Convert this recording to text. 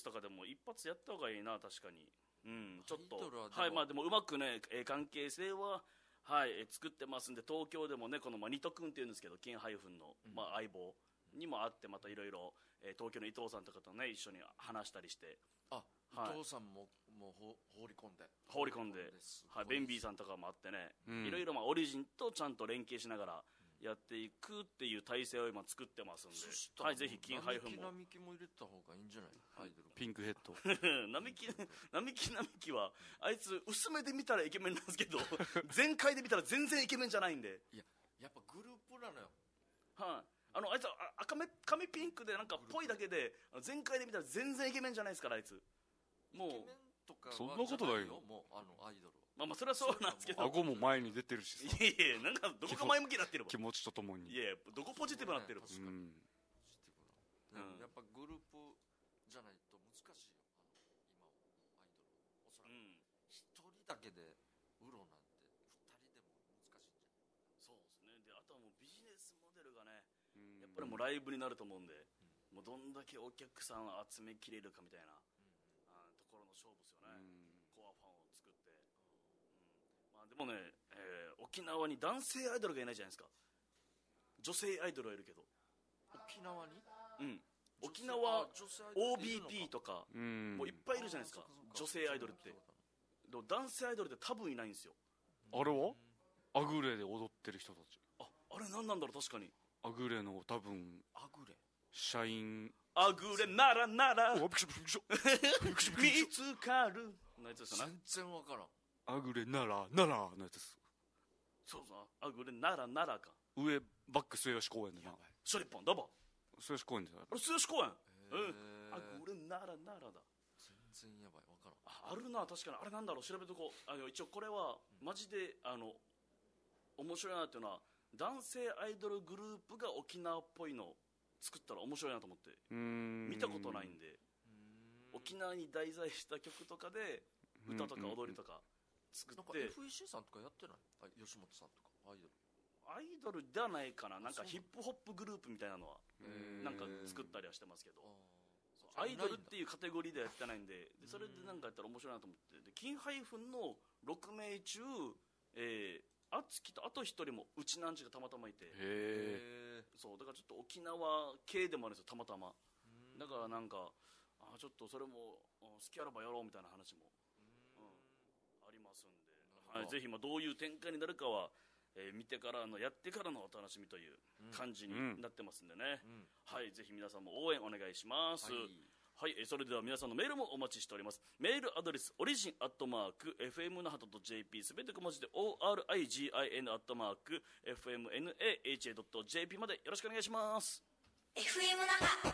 スとかでも一発やった方がいいな、確かに。ちょっとアイドルはでもはい、まあでもうまくね、関係性ははい、作ってますんで、東京でもね、このニト君っていうんですけど、金ハイフンの、まあ、相棒にも会って、またいろいろ東京の伊藤さんとかとね、一緒に話したりして、 あ、 はい伊藤さんも放り込んではい、ベンビーさんとかもあってね、 んいろいろまあオリジンとちゃんと連携しながらやっていくっていう体制を今作ってますんで、 そしたらはい、ぜひ金ハイフンも並木も入れた方がいいんじゃない、アイドルピンクヘッド。 並木はあいつ薄めで見たらイケメンなんですけど全開で見たら全然イケメンじゃないんで、 いや、やっぱグループなのよ。 はい、あいつは髪ピンクでなんかぽいだけで全開で見たら全然イケメンじゃないですから、あいつもうイケメンとかはそんなことないよじゃもうアイドルはまあそれはそうなんですけど、 顎も前に出てるしさ、 いやいや、なんかどこが前向きになってるわ、 気持ちとともに。 いやどこポジティブになってる、 確かにうん。 ポジティブな、やっぱグループじゃないと難しいよ、今はアイドルは。おそらく一人だけで売ろうなんて二人でも難しいんじゃない。 そうですね。であとはもうビジネスモデルがね、やっぱりもうライブになると思うんで、もうどんだけお客さんを集めきれるかみたいな、ところの勝負ですよね、コアファンを作って、まあ、でもね、沖縄に男性アイドルがいないじゃないですか。女性アイドルはいるけど、 沖縄に沖縄女性アイドルいるのか OBP とかんもういっぱいいるじゃないですか、女性アイドルって。でも男性アイドルって多分いないんですよ。 あれはアグレで踊ってる人たち。 あれ何なんだろう、確かに。 アグレの多分アグレ社員。 あぐれならならおびっくりしたびっくりした見つかるのやつですよね。 全然わからん。 アグレならのやつです。 そうそう、あぐれならならか。 上バック末吉公園でな。 シャリポンダバ末吉公園であれ末吉公園、あぐれならならだ。 全然やばい、わからん。 あるな、確かに。あれなんだろう、調べとこう。一応これはマジで面白いなっていうのは、男性アイドルグループが沖縄っぽいの作ったら面白いなと思って、見たことないんで、沖縄に題材した曲とかで歌とか踊りとか作なんかって、 FEC さんとかやってない？吉本さんとかアイドル。 アイドルではないかな、なんかヒップホップグループみたいなのはなんか作ったりはしてますけど、アイドルっていうカテゴリーではやってないんで、それでなんかやったら面白いなと思って、で金ハイフンの6名中、あつきとあと1人もうちなんちがたまたまいて、そうだからちょっと沖縄系でもあるんですよ、たまたま。だからなんかちょっとそれも好きあらばやろうみたいな話も、ありますんで、はい、ぜひどういう展開になるかは、見てからのやってからのお楽しみという感じになってますんでね、はい、ぜひ皆さんも応援お願いします。はい、それでは皆さんのメールもお待ちしております。メールアドレスオリジンアットマーク FM 那覇 .jp、 すべて小文字で ORIGIN アットマーク FMNAHA.jp までよろしくお願いします。 FM 那覇